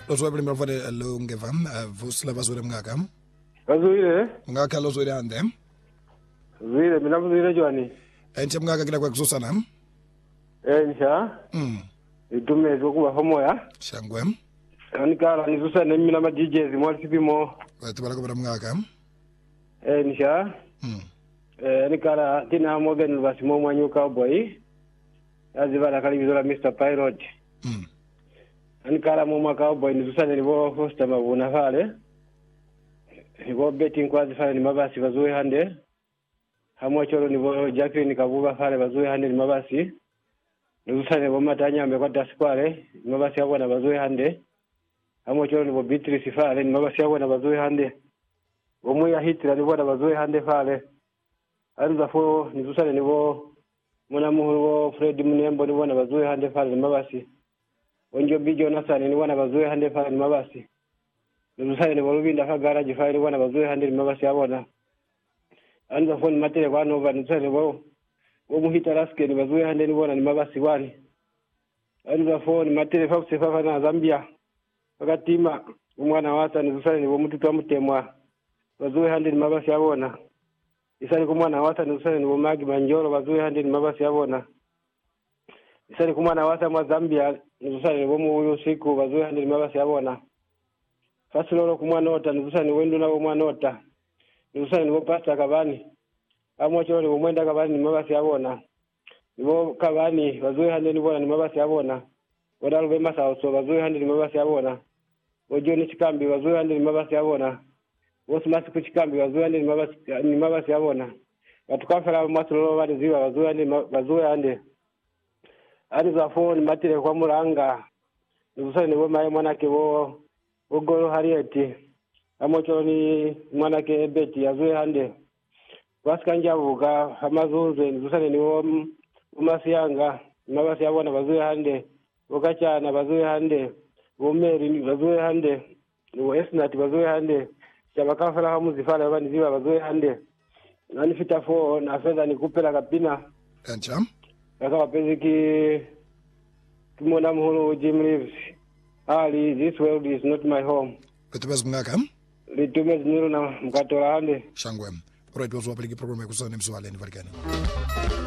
Lozwabili mrafade lungevam vusla vazure mngaka. Vazure? Mngaka lozwere ande. Vile mina vazure jwani. Ente mngaka kila kwa kususana. Ensha. Itume zokuba pamoya. Shangwe. Anikala nisusane mina ma DJs mwali sipimo. Tubala kwa mngaka. Ensha. Anikala tina Morgan basimo mwanyu cowboy. Azibala kali bizola Mr. Pilot. Anikala mwa cowboy nisusane nibo hosta mabuna fale. Nibo betting kwazi fale ni mabasi bazue hande. Hamwa choro nibo Jacqueline Kabuga fale bazue hande ni mabasi. Nisusane bo matanya amekwa taskwale ni mabasi yabo na bazue hande. Hamwa choro nibo Beatrice fale ni mabasi yabo na bazue hande. Omwe ya hitira nibo na bazue hande fale. Aliza fo nisusane nibo mwana muhuru Fred Munembo nibo na bazue hande fale ni mabasi. Onjo bijo nasani nibo na bazue hande fale ni mabasi. Nisusane nibo Rubinda ka garage fale nibo na bazue hande ni mabasi yabo. Anza phone matele kwa nova nisale wao muhita raske ni bazue hande ni bona ni mabasi wani. Anza phone matele fa sefa na Zambia wakatima umwana wasa nisale ni mutu twa mutemwa bazue hande ni mabasi yabona. Isali kumwana wasa nisale ni magi manjoro bazue hande ni mabasi yabona. Isali kumwana wasa mwa Zambia nisale ni mu siku bazue hande ni mabasi yabona. Fasilolo kumwana ota nisale ni wendo na mwana ota. Nisani nibo pasta kabani amwa choro nibo mwenda kabani ni mabasi yabona nibo kabani bazwe hande ni bona ni mabasi yabona wadalo be masa so bazwe hande ni mabasi yabona ojo ni chikambi bazwe hande ni mabasi yabona osmasi ku chikambi bazwe hande ni mabasi yabona batukafala masolo bali ziwa bazwe hande ari za phone matire kwa muranga nisani nibo maye mwanake bo ogoro harieti amocho ni mwanake beti yazwe hande wasikanja buga amazunze nzusane niwo umasiyanga mabasi yabona bazwe hande ukachana bazwe hande umeri bazwe hande wo esnat bazwe hande chabakafala hamuzifala abani ziba bazwe hande nani fita fo na fedha nikupela kapina Encha kaka wapeziki kimona muhulu Jim Reeves ali this world is not my home Betubez mngaka Litume zinuru na mkatola hande. Shangwe. Alright, wazwabili ki program ya kusana ni msuwale ni varikani.